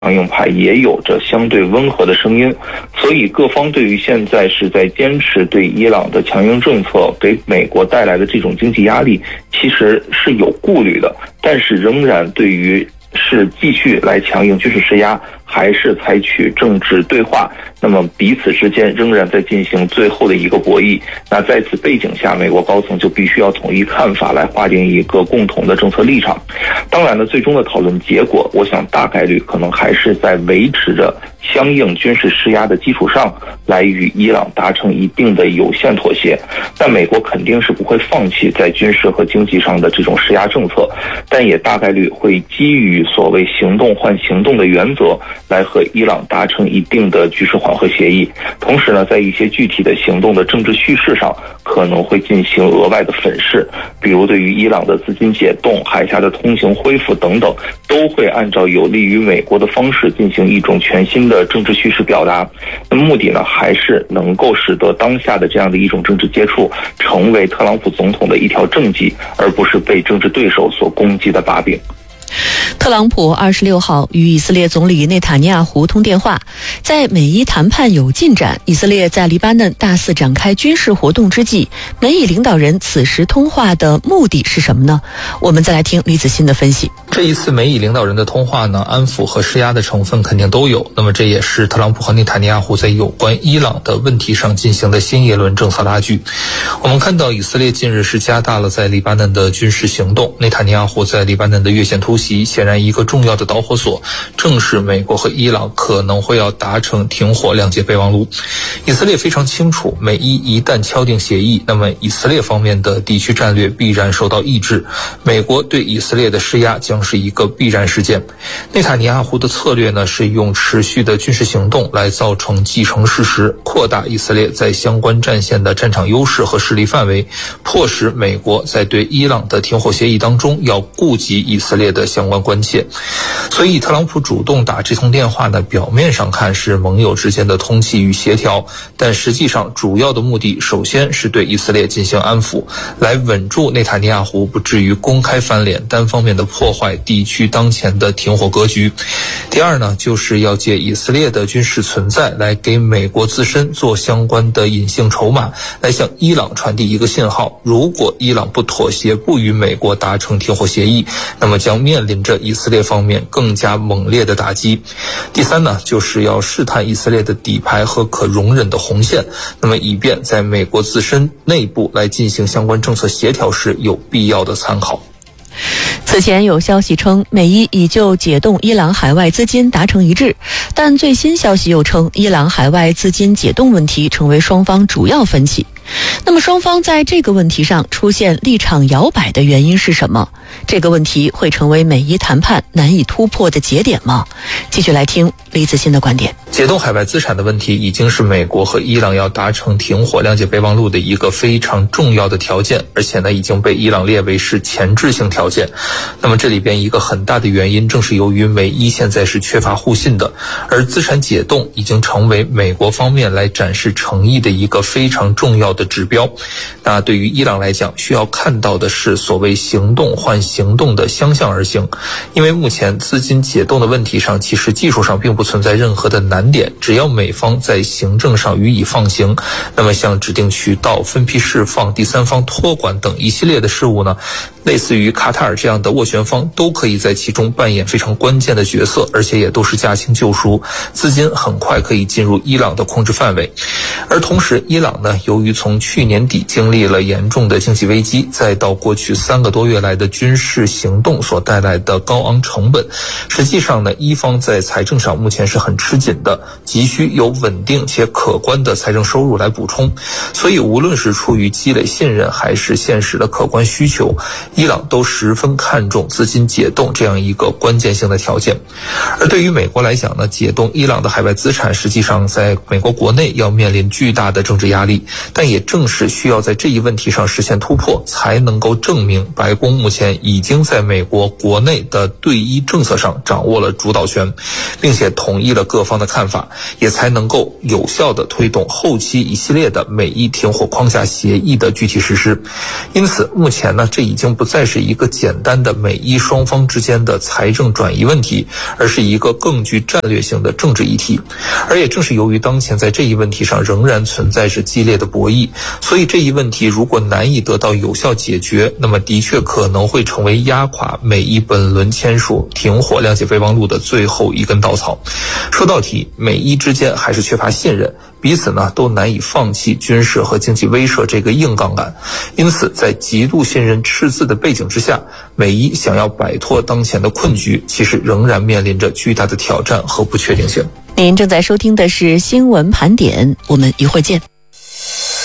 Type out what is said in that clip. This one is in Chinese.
强硬派也有着相对温和的声音，所以各方对于现在是在坚持对伊朗的强硬政策给美国带来的这种经济压力，其实是有顾虑的，但是仍然对于是继续来强硬军事施压，还是采取政治对话，那么彼此之间仍然在进行最后的一个博弈。那在此背景下，美国高层就必须要统一看法，来划定一个共同的政策立场。当然呢，最终的讨论结果，我想大概率可能还是在维持着相应军事施压的基础上，来与伊朗达成一定的有限妥协。但美国肯定是不会放弃在军事和经济上的这种施压政策，但也大概率会基于所谓行动换行动的原则，来和伊朗达成一定的局势缓和协议。同时呢，在一些具体的行动的政治叙事上，可能会进行额外的粉饰，比如对于伊朗的资金解冻、海峡的通行恢复等等，都会按照有利于美国的方式进行一种全新的政治叙事表达。那目的呢，还是能够使得当下的这样的一种政治接触成为特朗普总统的一条政绩，而不是被政治对手所攻击的把柄。 特朗普26号与以色列总理内塔尼亚胡通电话，在美伊谈判有进展，以色列在黎巴嫩大肆展开军事活动之际，美以领导人此时通话的目的是什么呢？我们再来听李子欣的分析。 这一次美以领导人的通话呢，安抚和施压的成分肯定都有，那么这也是特朗普和内塔尼亚胡在有关伊朗的问题上进行的新一轮政策拉锯。我们看到以色列近日是加大了在黎巴嫩的军事行动，内塔尼亚胡在黎巴嫩的越线突袭，显然一个重要的导火索正是美国和伊朗可能会要达成停火谅解备忘录。以色列非常清楚，美伊一旦敲定协议，那么以色列方面的地区战略必然受到抑制，美国对以色列的施压将是一个必然事件。内塔尼亚胡的策略呢，是用持续的军事行动来造成既成事实，扩大以色列在相关战线的战场优势和势力范围，迫使美国在对伊朗的停火协议当中要顾及以色列的相关关切。所以特朗普主动打这通电话呢，表面上看是盟友之间的通气与协调，但实际上主要的目的首先是对以色列进行安抚，来稳住内塔尼亚胡不至于公开翻脸，单方面的破坏地区当前的停火格局。第二呢，就是要借以色列的军事存在来给美国自身做相关的隐性筹码，来向伊朗传递一个信号，如果伊朗不妥协，不与美国达成停火协议，那么将面临着以色列方面更加猛烈的打击。第三呢，就是要试探以色列的底牌和可容忍的红线，那么以便在美国自身内部来进行相关政策协调时有必要的参考。 此前有消息称，美伊已就解冻伊朗海外资金达成一致，但最新消息又称，伊朗海外资金解冻问题成为双方主要分歧。那么双方在这个问题上出现立场摇摆的原因是什么？这个问题会成为美伊谈判难以突破的节点吗？继续来听李子欣的观点。 解冻海外资产的问题已经是美国和伊朗要达成停火谅解备忘录的一个非常重要的条件，而且呢已经被伊朗列为是前置性条件。那么这里边一个很大的原因正是由于美伊现在是缺乏互信的，而资产解冻已经成为美国方面来展示诚意的一个非常重要的指标。那对于伊朗来讲，需要看到的是所谓行动换行动的相向而行，因为目前资金解冻的问题上，其实技术上并不存在任何的难点，只要美方在行政上予以放行，那么像指定渠道、分批释放、第三方托管等一系列的事务呢，类似于卡塔尔这样的斡旋方都可以在其中扮演非常关键的角色，而且也都是驾轻就熟，资金很快可以进入伊朗的控制范围。而同时伊朗呢，由于从去年底经历了严重的经济危机，再到过去3个多月来的军事行动所带来的高昂成本，实际上呢，伊方在财政上目前是很吃紧的，急需有稳定且可观的财政收入来补充。所以无论是出于积累信任还是现实的客观需求，伊朗都十分看重资金解冻这样一个关键性的条件。而对于美国来讲呢，解冻伊朗的海外资产实际上在美国国内要面临巨大的政治压力，但也正是需要在这一问题上实现突破，才能够证明白宫目前已经在美国国内的对伊政策上掌握了主导权，并且统一了各方的看看法，也才能够有效地推动后期一系列的美伊停火框架协议的具体实施。因此目前呢，这已经不再是一个简单的美伊双方之间的财政转移问题，而是一个更具战略性的政治议题。而也正是由于当前在这一问题上仍然存在着激烈的博弈，所以这一问题如果难以得到有效解决，那么的确可能会成为压垮美伊本轮签署停火谅解备忘录的最后一根稻草。说到底，美伊之间还是缺乏信任，彼此呢都难以放弃军事和经济威慑这个硬杠杆。因此在极度信任赤字的背景之下，美伊想要摆脱当前的困局，其实仍然面临着巨大的挑战和不确定性。 您正在收听的是新闻盘点，我们一会儿见。